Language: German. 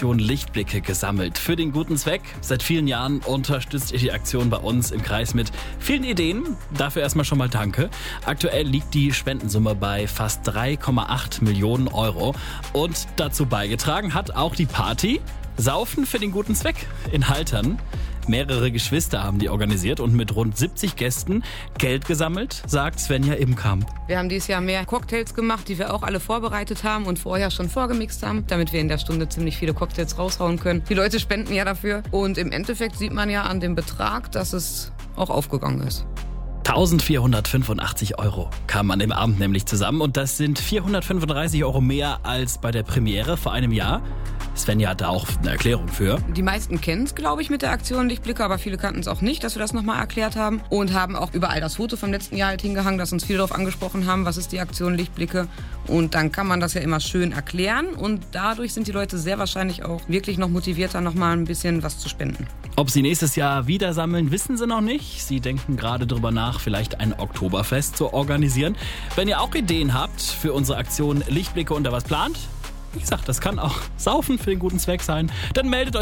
Aktion Lichtblicke gesammelt für den guten Zweck. Seit vielen Jahren unterstützt ihr die Aktion bei uns im Kreis mit vielen Ideen. Dafür erstmal schon mal danke. Aktuell liegt die Spendensumme bei fast 3,8 Millionen Euro. Und dazu beigetragen hat auch die Party Saufen für den guten Zweck in Haltern. Mehrere Geschwister haben die organisiert und mit rund 70 Gästen Geld gesammelt, sagt Svenja Imkamp. Wir haben dieses Jahr mehr Cocktails gemacht, die wir auch alle vorbereitet haben und vorher schon vorgemixt haben, damit wir in der Stunde ziemlich viele Cocktails raushauen können. Die Leute spenden ja dafür und im Endeffekt sieht man ja an dem Betrag, dass es auch aufgegangen ist. 1.485 Euro kamen an dem Abend nämlich zusammen und das sind 435 Euro mehr als bei der Premiere vor einem Jahr. Svenja hat da auch eine Erklärung für. Die meisten kennen es, glaube ich, mit der Aktion Lichtblicke, aber viele kannten es auch nicht, dass wir das nochmal erklärt haben und haben auch überall das Foto vom letzten Jahr halt hingehangen, dass uns viele darauf angesprochen haben, was ist die Aktion Lichtblicke, und dann kann man das ja immer schön erklären und dadurch sind die Leute sehr wahrscheinlich auch wirklich noch motivierter, nochmal ein bisschen was zu spenden. Ob sie nächstes Jahr wieder sammeln, wissen sie noch nicht. Sie denken gerade darüber nach, vielleicht ein Oktoberfest zu organisieren. Wenn ihr auch Ideen habt für unsere Aktion Lichtblicke und da was plant, wie gesagt, das kann auch Saufen für den guten Zweck sein, dann meldet euch